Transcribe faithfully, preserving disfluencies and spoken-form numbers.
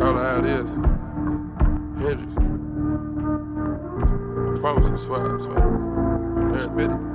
Call it how it is. Hendrix. I promise, I swear, I swear. You heard, Biddy?